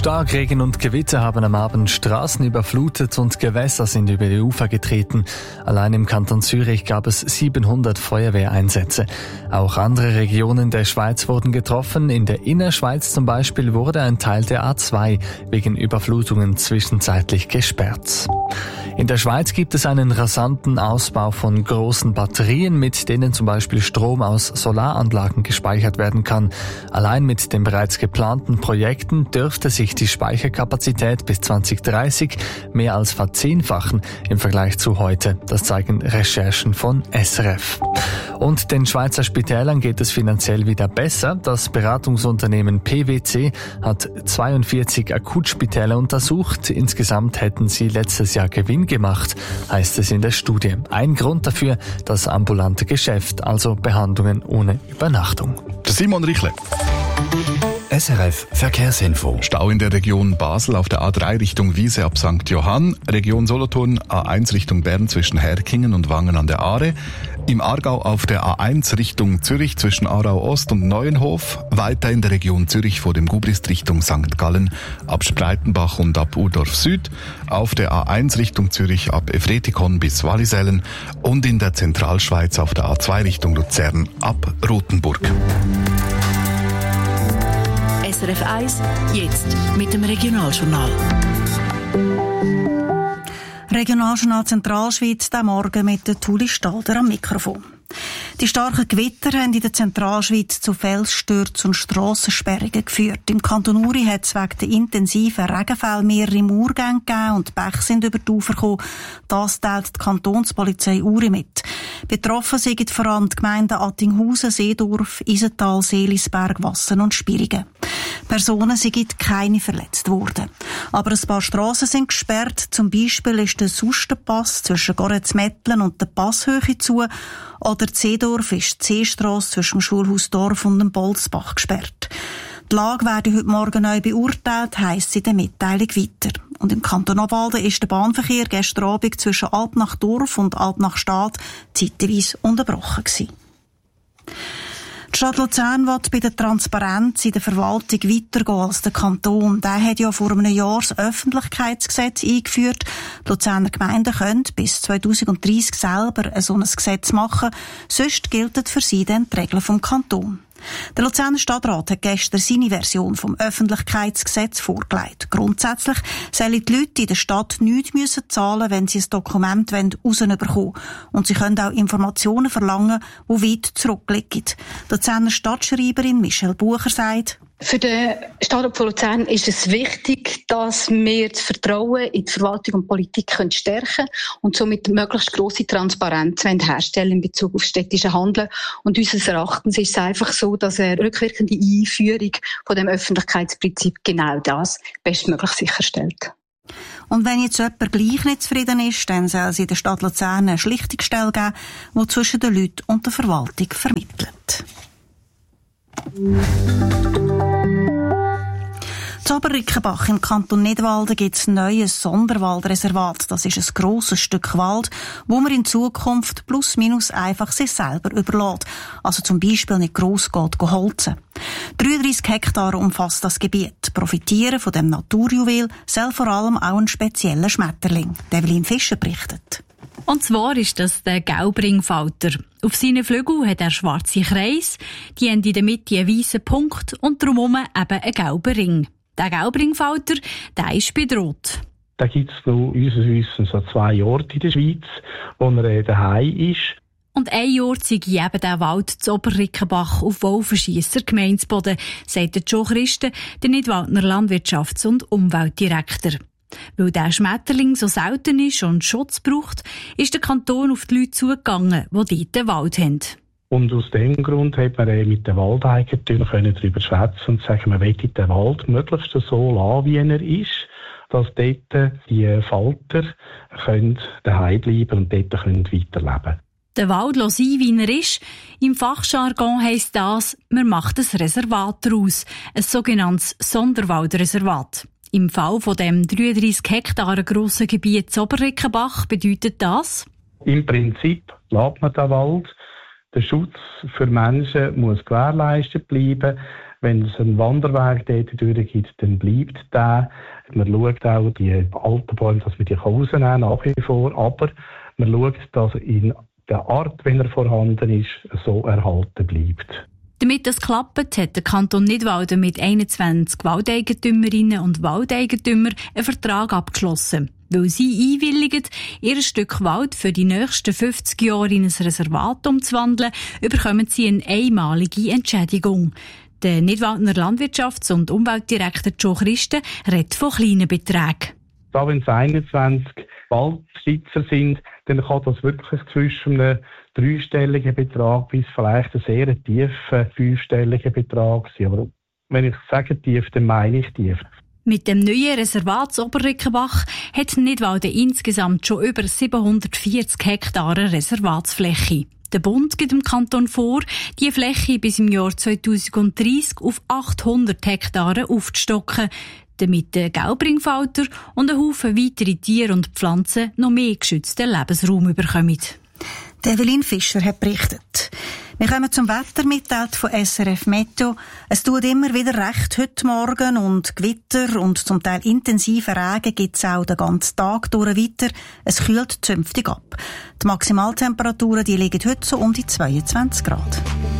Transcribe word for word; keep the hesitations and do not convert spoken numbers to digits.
Starkregen und Gewitter haben am Abend Straßen überflutet und Gewässer sind über die Ufer getreten. Allein im Kanton Zürich gab es siebenhundert Feuerwehreinsätze. Auch andere Regionen der Schweiz wurden getroffen. In der Innerschweiz zum Beispiel wurde ein Teil der A zwei wegen Überflutungen zwischenzeitlich gesperrt. In der Schweiz gibt es einen rasanten Ausbau von großen Batterien, mit denen zum Beispiel Strom aus Solaranlagen gespeichert werden kann. Allein mit den bereits geplanten Projekten dürfte sich die Speicherkapazität bis zwanzig dreißig mehr als verzehnfachen im Vergleich zu heute. Das zeigen Recherchen von S R F. Und den Schweizer Spitälern geht es finanziell wieder besser. Das Beratungsunternehmen P W C hat zweiundvierzig Akutspitäler untersucht. Insgesamt hätten sie letztes Jahr Gewinn gemacht, heißt es in der Studie. Ein Grund dafür, das ambulante Geschäft, also Behandlungen ohne Übernachtung. Simon Richle. S R F Verkehrsinfo. Stau in der Region Basel auf der A drei Richtung Wiese ab Sankt Johann, Region Solothurn A eins Richtung Bern zwischen Herkingen und Wangen an der Aare, im Aargau auf der A eins Richtung Zürich zwischen Aarau Ost und Neuenhof, weiter in der Region Zürich vor dem Gubrist Richtung Sankt Gallen ab Spreitenbach und ab Urdorf Süd, auf der A eins Richtung Zürich ab Efretikon bis Wallisellen und in der Zentralschweiz auf der A zwei Richtung Luzern ab Rothenburg. S R F eins, jetzt mit dem Regionaljournal. Regionaljournal Zentralschweiz, der Morgen mit der Tuli Stalder am Mikrofon. Die starken Gewitter haben in der Zentralschweiz zu Felsstürzen und Strassensperrungen geführt. Im Kanton Uri hat es wegen der intensiven Regenfälle mehrere Murgänge gegeben und die Bäche sind über die Ufer gekommen. Das teilt die Kantonspolizei Uri mit. Betroffen sind vor allem die Gemeinden Attinghausen, Seedorf, Isental, Seelisberg, Wassen und Spirigen. Personen sind keine verletzt worden. Aber ein paar Strassen sind gesperrt. Zum Beispiel ist der Sustenpass zwischen Goretz-Mettlen und der Passhöhe zu. Oder Seedorf ist die Seestrasse zwischen dem Schulhaus Dorf und dem Bolzbach gesperrt. Die Lage werde heute Morgen neu beurteilt, heisst es in der Mitteilung weiter. Und im Kanton Obwalden ist der Bahnverkehr gestern Abend zwischen Altnach-Dorf und Altnach-Stadt zeitweise unterbrochen gewesen. Die Stadt Luzern will bei der Transparenz in der Verwaltung weitergehen als der Kanton. Der hat ja vor einem Jahr das Öffentlichkeitsgesetz eingeführt. Die Luzerner Gemeinden können bis zweitausenddreissig selber so ein Gesetz machen. Sonst gelten für sie dann die Regeln vom Kanton. Der Luzerner Stadtrat hat gestern seine Version vom Öffentlichkeitsgesetz vorgelegt. Grundsätzlich sollen die Leute in der Stadt nichts müssen zahlen, wenn sie ein Dokument rausbekommen wollen. Und sie können auch Informationen verlangen, die weit zurückliegen. Die Luzerner Stadtschreiberin Michelle Bucher sagt: Für den Stadtrat von Luzern ist es wichtig, dass wir das Vertrauen in die Verwaltung und Politik stärken können und somit möglichst grosse Transparenz herstellen in Bezug auf städtische Handeln. Und unseres Erachtens ist es einfach so, dass eine rückwirkende Einführung von dem Öffentlichkeitsprinzip genau das bestmöglich sicherstellt. Und wenn jetzt jemand gleich nicht zufrieden ist, dann soll es in der Stadt Luzern eine Schlichtungsstelle geben, die zwischen den Leuten und der Verwaltung vermittelt. In Oberrickenbach im Kanton Nidwalden gibt es ein neues Sonderwaldreservat. Das ist ein grosses Stück Wald, wo man in Zukunft plus minus einfach sich selber überlässt. Also zum Beispiel nicht gross geht holzen. dreiunddreissig Hektar umfasst das Gebiet. Profitieren von dem Naturjuwel soll vor allem auch ein spezieller Schmetterling. Develin Fischer berichtet. Und zwar ist das der Gaubringfalter. Auf seinen Flügeln hat er schwarze Kreise, die haben in der Mitte einen weißen Punkt und drumherum eben einen gelben Ring. Der Gaubringfalter, der ist bedroht. Da gibt es unseres Wissens so zwei Orte in der Schweiz, wo er daheim ist. Und ein Ort sei eben der Wald zu Oberrickenbach auf Wolfenschiesser Gemeindeboden, sagt Jo Christen, der Nidwaldner Landwirtschafts- und Umweltdirektor. Weil der Schmetterling so selten ist und Schutz braucht, ist der Kanton auf die Leute zugegangen, die dort den Wald haben. Und aus dem Grund hat man mit den Waldeigentümern darüber schwätzen und sagen, man will den Wald möglichst so lassen, wie er ist, dass dort die Falter daheim bleiben können und dort weiterleben können. Den Wald sein, wie er ist. Im Fachjargon heisst das, man macht ein Reservat daraus, ein sogenanntes Sonderwaldreservat. Im Fall von dem dreiunddreissig Hektar grossen Gebiet Oberrickenbach bedeutet das: Im Prinzip lässt man den Wald. Der Schutz für Menschen muss gewährleistet bleiben. Wenn es einen Wanderweg dort durch gibt, dann bleibt der. Man schaut auch die alten Bäume, dass man die rausnehmen kann, nach wie vor. Aber man schaut, dass in der Art, wenn er vorhanden ist, so erhalten bleibt. Damit das klappt, hat der Kanton Nidwalden mit einundzwanzig Waldeigentümerinnen und Waldeigentümern einen Vertrag abgeschlossen. Weil sie einwilligen, ihr Stück Wald für die nächsten fünfzig Jahre in ein Reservat umzuwandeln, bekommen sie eine einmalige Entschädigung. Der Nidwaldner Landwirtschafts- und Umweltdirektor Joe Christen redet von kleinen Beträgen. Da, wenn es einundzwanzig Waldbesitzer sind, dann kann das wirklich zwischen einem dreistelligen Betrag bis vielleicht einen sehr tiefen fünfstelligen Betrag sein. Aber wenn ich sage tief, dann meine ich tief. Mit dem neuen Reservat Oberrickenbach hat Nidwalden insgesamt schon über siebenhundertvierzig Hektare Reservatsfläche. Der Bund gibt dem Kanton vor, die Fläche bis im Jahr zweitausenddreissig auf achthundert Hektare aufzustocken, damit der Gelbringfalter und ein Haufen weitere Tiere und Pflanzen noch mehr geschützten Lebensraum bekommen. Evelyn Fischer hat berichtet. Wir kommen zum Wetter, mitteilt von S R F Meteo. Es tut immer wieder recht heute Morgen und Gewitter und zum Teil intensive Regen gibt es auch den ganzen Tag durch weiter. Es kühlt zünftig ab. Die Maximaltemperaturen die liegen heute so um die zweiundzwanzig Grad.